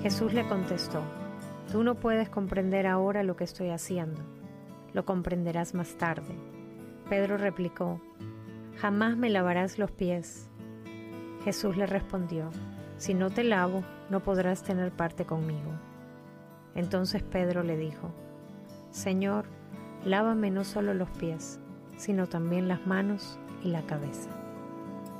Jesús le contestó: Tú no puedes comprender ahora lo que estoy haciendo, lo comprenderás más tarde. Pedro replicó: Jamás me lavarás los pies. Jesús le respondió: Si no te lavo, no podrás tener parte conmigo. Entonces Pedro le dijo: Señor, lávame no solo los pies, sino también las manos y la cabeza.